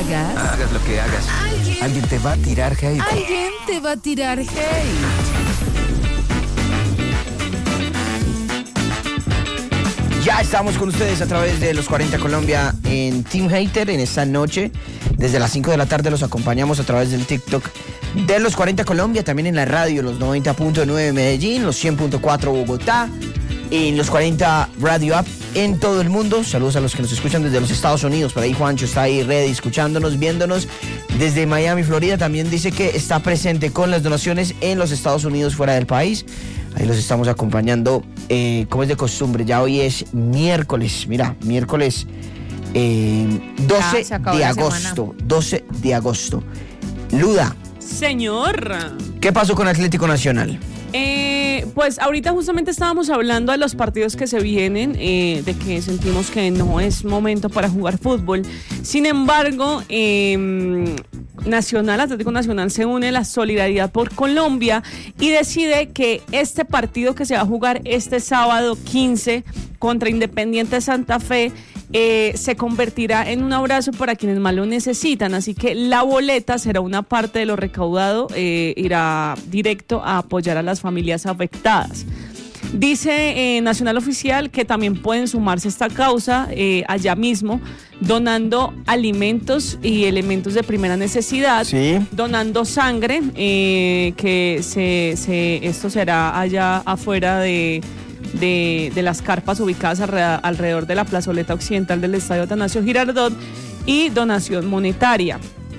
hagas, hagas lo que hagas, alguien te va a tirar hate. Alguien te va a tirar hate. Ya estamos con ustedes a través de los 40 Colombia en Team Hater en esta noche. Desde las 5 de la tarde los acompañamos a través del TikTok de los 40 Colombia, también en la radio, los 90.9 Medellín, los 100.4 Bogotá, en los 40 Radio App en todo el mundo. Saludos a los que nos escuchan desde los Estados Unidos. Por ahí Juancho está ahí ready, escuchándonos, viéndonos. Desde Miami, Florida, también dice que está presente con las donaciones en los Estados Unidos, fuera del país. Ahí los estamos acompañando, como es de costumbre. Ya hoy es miércoles, mira, miércoles 12 de agosto. 12 de agosto. Luda. Señor. ¿Qué pasó con Atlético Nacional? Pues ahorita justamente estábamos hablando de los partidos que se vienen, de que sentimos que no es momento para jugar fútbol. Sin embargo, Atlético Nacional se une a la Solidaridad por Colombia y decide que este partido que se va a jugar este sábado 15 contra Independiente Santa Fe se convertirá en un abrazo para quienes más lo necesitan, así que la boleta será una parte de lo recaudado, irá directo a apoyar a las familias afectadas. Dice Nacional Oficial que también pueden sumarse a esta causa allá mismo, donando alimentos y elementos de primera necesidad, sí, donando sangre, que esto será allá afuera de las carpas ubicadas alrededor de la plazoleta occidental del Estadio Atanasio Girardot, y donación monetaria.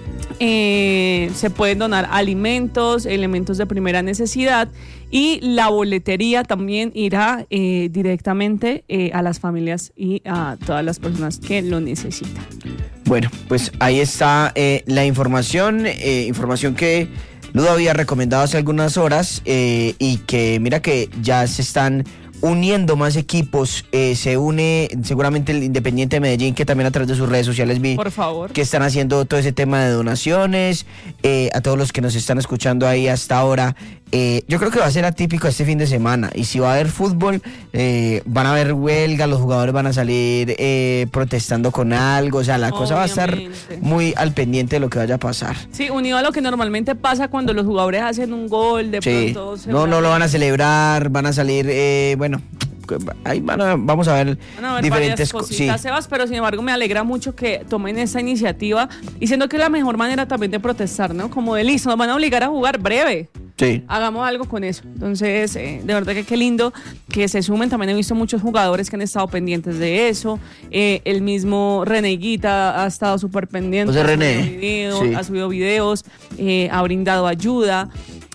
Se pueden donar alimentos, elementos de primera necesidad, y la boletería también irá directamente a las familias y a todas las personas que lo necesitan. Bueno, pues ahí está la información que Ludo había recomendado hace algunas horas, y que mira que ya se están uniendo más equipos. Se une seguramente el Independiente de Medellín, que también a través de sus redes sociales vi, por favor, que están haciendo todo ese tema de donaciones. A todos los que nos están escuchando ahí hasta ahora, yo creo que va a ser atípico este fin de semana, y si va a haber fútbol, van a haber huelga, los jugadores van a salir protestando con algo, o sea, la cosa va a estar muy al pendiente de lo que vaya a pasar. Sí, unido a lo que normalmente pasa cuando los jugadores hacen un gol, de pronto no lo van a celebrar, van a salir, bueno, ahí vamos a ver diferentes cositas, sí, Sebas, pero sin embargo me alegra mucho que tomen esa iniciativa, y siendo que es la mejor manera también de protestar, ¿no? Como de listo, nos van a obligar a jugar breve. Sí. Hagamos algo con eso. Entonces, de verdad que qué lindo que se sumen. También he visto muchos jugadores que han estado pendientes de eso. El mismo René Higuita ha estado súper pendiente. O sea, René ha subido videos, ha brindado ayuda.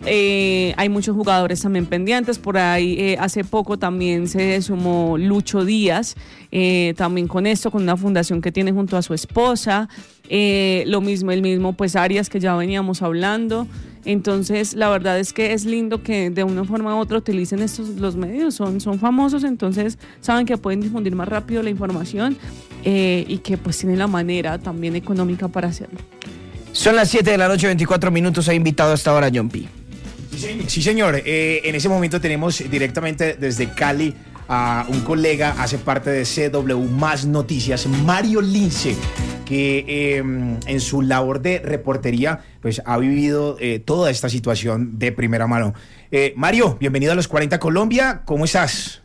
Hay muchos jugadores también pendientes. Por ahí hace poco también se sumó Lucho Díaz, también con esto, con una fundación que tiene junto a su esposa. El mismo pues Arias, que ya veníamos hablando. Entonces la verdad es que es lindo que de una forma u otra utilicen los medios, son famosos, entonces saben que pueden difundir más rápido la información, y que pues tienen la manera también económica para hacerlo. Son las 7 de la noche, 24 minutos. Ha invitado hasta ahora John P. Sí, señor. En ese momento tenemos directamente desde Cali a un colega, hace parte de CW Más Noticias, Mario Lince, que en su labor de reportería pues ha vivido toda esta situación de primera mano. Mario, bienvenido a los 40 Colombia, ¿cómo estás?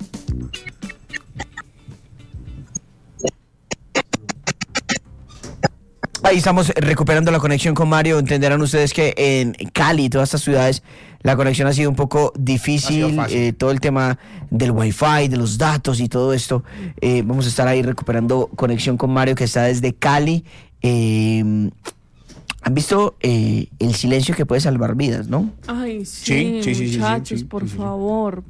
Ahí estamos recuperando la conexión con Mario. Entenderán ustedes que en Cali y todas estas ciudades la conexión ha sido un poco difícil, todo el tema del wifi, de los datos y todo esto. Vamos a estar ahí recuperando conexión con Mario, que está desde Cali. ¿Han visto el silencio que puede salvar vidas, no? Ay, sí, muchachos, por favor,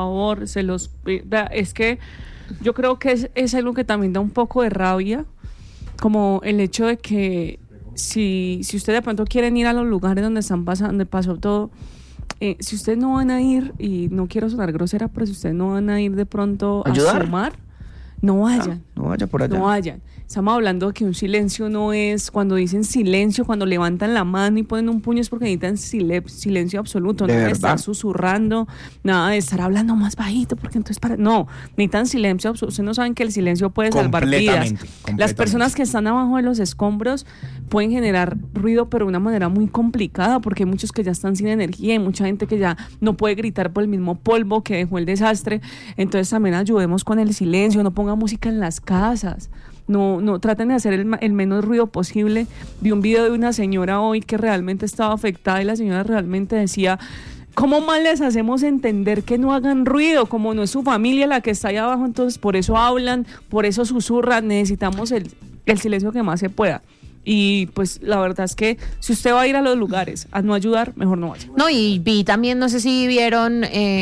es que yo creo que es algo que también da un poco de rabia, como el hecho de que si ustedes de pronto quieren ir a los lugares donde pasó todo, si ustedes no van a ir, y no quiero sonar grosera, pero si ustedes no van a ir de pronto a sumar, no vayan. No vaya por allá. No vayan. Estamos hablando de que un silencio no es cuando dicen silencio, cuando levantan la mano y ponen un puño es porque necesitan silencio absoluto, ¿De nada de verdad? estar susurrando, nada de estar hablando más bajito, porque entonces no, necesitan silencio absoluto. Ustedes no saben que el silencio puede salvar vidas. Las personas que están abajo de los escombros pueden generar ruido, pero de una manera muy complicada, porque hay muchos que ya están sin energía, hay mucha gente que ya no puede gritar por el mismo polvo que dejó el desastre. Entonces también ayudemos con el silencio, no pongan música en las casas. No traten de hacer el menos ruido posible. Vi un video de una señora hoy que realmente estaba afectada y la señora realmente decía, ¿cómo mal les hacemos entender que no hagan ruido? Como no es su familia la que está ahí abajo, entonces por eso hablan, por eso susurran, necesitamos el silencio que más se pueda. Y pues la verdad es que si usted va a ir a los lugares a no ayudar, mejor no vaya. No, y vi también, no sé si vieron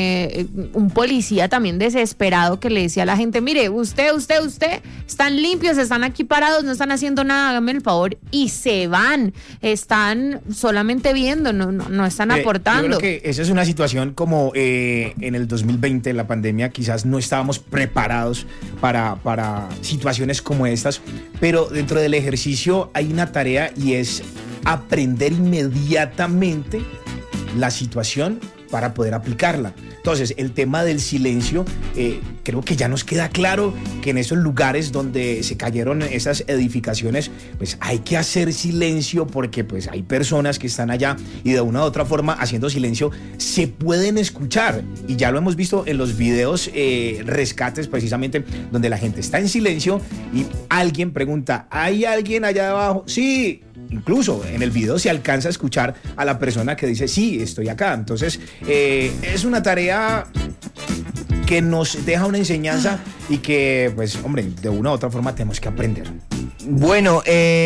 un policía también desesperado que le decía a la gente, mire, usted, están limpios, están aquí parados, no están haciendo nada, háganme el favor, y se van, están solamente viendo, no están aportando. Yo creo que esa es una situación como en el 2020, la pandemia, quizás no estábamos preparados para situaciones como estas, pero dentro del ejercicio hay una tarea y es aprender inmediatamente la situación para poder aplicarla. Entonces, el tema del silencio, creo que ya nos queda claro que en esos lugares donde se cayeron esas edificaciones, pues hay que hacer silencio porque pues hay personas que están allá y de una u otra forma haciendo silencio se pueden escuchar. Y ya lo hemos visto en los videos rescates precisamente donde la gente está en silencio y alguien pregunta, ¿hay alguien allá abajo? Sí. Incluso en el video se alcanza a escuchar a la persona que dice, sí, estoy acá. Entonces, es una tarea que nos deja una enseñanza y que, pues, hombre, de una u otra forma tenemos que aprender. Bueno,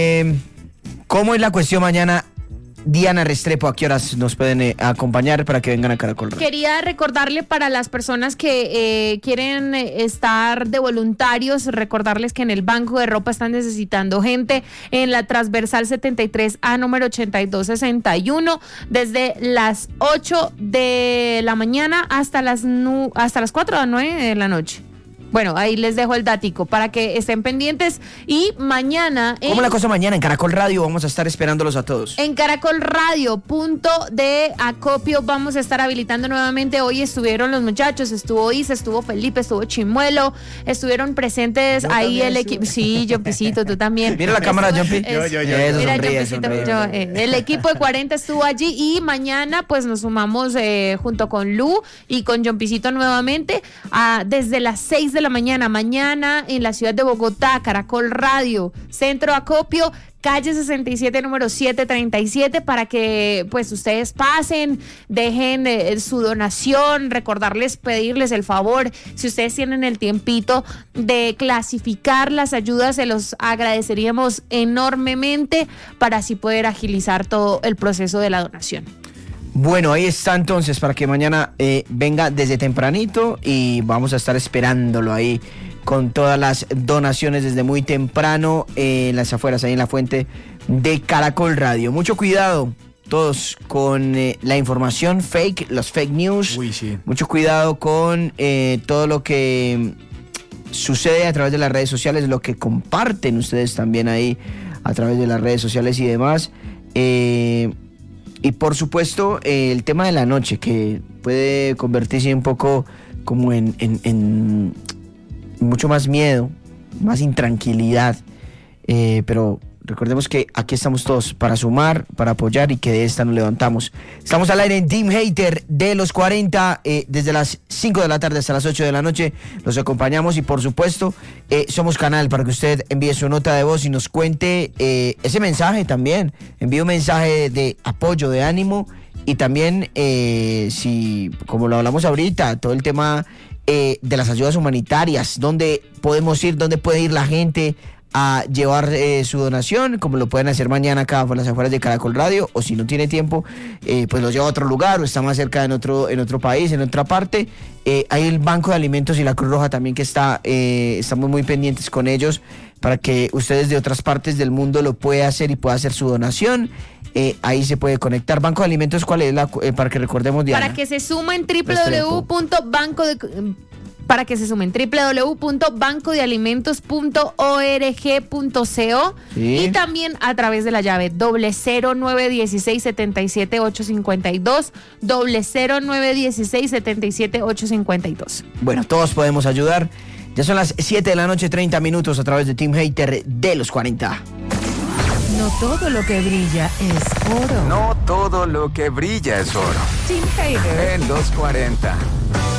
¿cómo es la cuestión mañana? Diana Restrepo, ¿a qué horas nos pueden acompañar para que vengan a Caracol Radio? Quería recordarle para las personas que quieren estar de voluntarios, recordarles que en el banco de ropa están necesitando gente en la transversal 73A número 8261 desde las 8 de la mañana hasta las 4 o 9 de la noche. Bueno, ahí les dejo el dático para que estén pendientes y mañana... ¿Cómo la cosa mañana? En Caracol Radio vamos a estar esperándolos a todos. En Caracol Radio, punto de acopio, vamos a estar habilitando nuevamente. Hoy estuvieron los muchachos, estuvo Isa, estuvo Felipe, estuvo Chimuelo, estuvieron presentes yo ahí el equipo. Sí, Jumpicito, tú también. Mira la cámara, Jumpy. Yo. Mira, Jumpicito, el equipo de 40 estuvo allí y mañana pues nos sumamos junto con Lu y con Jumpicito nuevamente desde las 6 de la mañana en la ciudad de Bogotá, Caracol Radio, Centro Acopio, calle 67, número 737, para que pues ustedes pasen, dejen su donación, recordarles, pedirles el favor, si ustedes tienen el tiempito de clasificar las ayudas, se los agradeceríamos enormemente para así poder agilizar todo el proceso de la donación. Bueno, ahí está entonces para que mañana venga desde tempranito y vamos a estar esperándolo ahí con todas las donaciones desde muy temprano en las afueras, ahí en la fuente de Caracol Radio. Mucho cuidado todos con la información fake, los fake news. Uy, sí. Mucho cuidado con todo lo que sucede a través de las redes sociales, lo que comparten ustedes también ahí a través de las redes sociales y demás. Y por supuesto, el tema de la noche, que puede convertirse un poco como en mucho más miedo, más intranquilidad. Pero recordemos que aquí estamos todos para sumar, para apoyar y que de esta nos levantamos. Estamos al aire en Team Hater de los 40, desde las 5 de la tarde hasta las 8 de la noche. Los acompañamos y por supuesto somos canal para que usted envíe su nota de voz y nos cuente ese mensaje también. Envíe un mensaje de apoyo, de ánimo y también si, como lo hablamos ahorita, todo el tema de las ayudas humanitarias, dónde podemos ir, dónde puede ir la gente a llevar su donación, como lo pueden hacer mañana acá por las afueras de Caracol Radio, o si no tiene tiempo, pues lo lleva a otro lugar o está más cerca en otro país, en otra parte. Hay el Banco de Alimentos y la Cruz Roja también que estamos muy pendientes con ellos para que ustedes de otras partes del mundo lo puedan hacer y pueda hacer su donación. Ahí se puede conectar. Banco de Alimentos, ¿cuál es para que recordemos, Diana? Para que se suma en para que se sumen. www.bancodealimentos.org.co Sí. y también a través de la llave 00916778252, 00916778252. Bueno, todos podemos ayudar. Ya son las 7 de la noche, 30 minutos a través de Team Hater de los 40. No todo lo que brilla es oro. No todo lo que brilla es oro. Team Hater. En los 40.